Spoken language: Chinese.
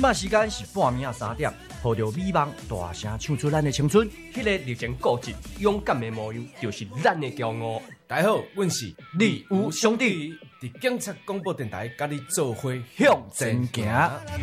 摆时间是半暝3点，抱着美梦大声唱出咱的青春。 迄个热情固执、勇敢的模样，就是咱的骄傲。 大家好，阮是李有兄弟， 伫警察广播电台，甲你做伙向前行。